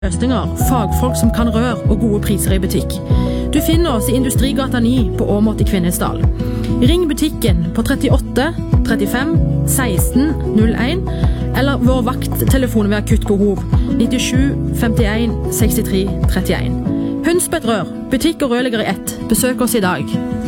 løsninger, fagfolk som kan rør og gode priser i butikk. Du finner oss i Industrigata 9 på Åmot i Kvinesdal. Ring butikken på 38 35 16 01 eller vår vakttelefon ved akutt behov 97 51 63 31. Hundsbett Rør, butikk og rørlegger i ett. Besøk oss i dag.